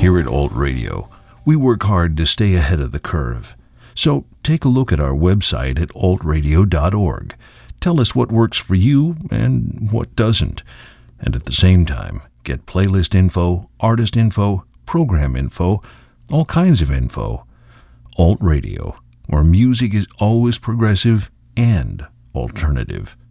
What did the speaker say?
Here at Alt Radio, we work hard to stay ahead of the curve. So take a look at our website at altradio.org. Tell us what works for you and what doesn't. And at the same time, get playlist info, artist info, program info, all kinds of info. Alt Radio, where music is always progressive and alternative.